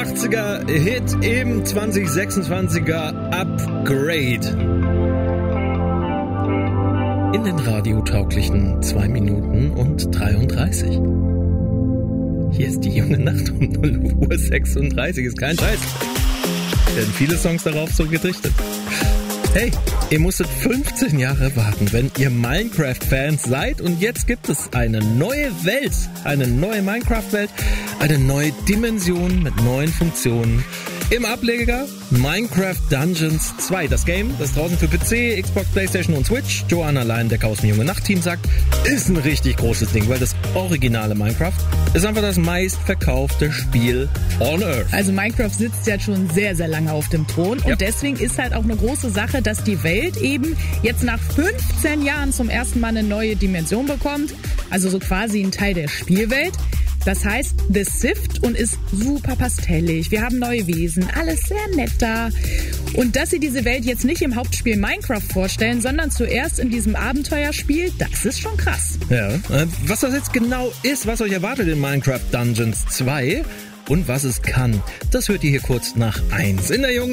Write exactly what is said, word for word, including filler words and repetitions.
achtziger-Hit im zwanzig sechsundzwanziger Upgrade. In den radiotauglichen zwei Minuten und dreiunddreißig. Hier ist die junge Nacht um null Uhr sechsunddreißig. Ist kein Scheiß. Werden viele Songs darauf so gedichtet. Hey, ihr musstet fünfzehn Jahre warten, wenn ihr Minecraft-Fans seid, und jetzt gibt es eine neue Welt, eine neue Minecraft-Welt, eine neue Dimension mit neuen Funktionen. Im Ableger Minecraft Dungeons zwei. Das Game, das draußen für P C, Xbox, Playstation und Switch, Joanna Leindecker aus dem Junge Nacht Team sagt, ist ein richtig großes Ding, weil das originale Minecraft ist einfach das meistverkaufte Spiel on Earth. Also Minecraft sitzt ja schon sehr, sehr lange auf dem Thron, und ja, deswegen ist halt auch eine große Sache, dass die Welt eben jetzt nach fünfzehn Jahren zum ersten Mal eine neue Dimension bekommt, also so quasi ein Teil der Spielwelt. Das heißt The Sift und ist super pastellig. Wir haben neue Wesen, alles sehr nett da. Und dass sie diese Welt jetzt nicht im Hauptspiel Minecraft vorstellen, sondern zuerst in diesem Abenteuerspiel, das ist schon krass. Ja, was das jetzt genau ist, was euch erwartet in Minecraft Dungeons zwei und was es kann, das hört ihr hier kurz nach eins in der jungen